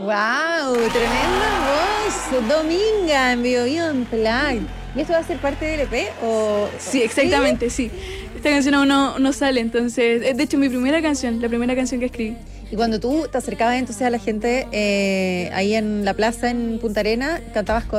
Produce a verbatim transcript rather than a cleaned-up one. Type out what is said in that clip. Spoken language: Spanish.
¡Wow! Tremenda voz. Dominga en Bio Bio Unplugged. ¿Y esto va a ser parte del E P? O... Sí, exactamente, sí. Esta canción aún no, no sale, entonces, es de hecho mi primera canción, la primera canción que escribí. Y cuando tú te acercabas entonces a la gente eh, ahí en la plaza en Punta Arenas, cantabas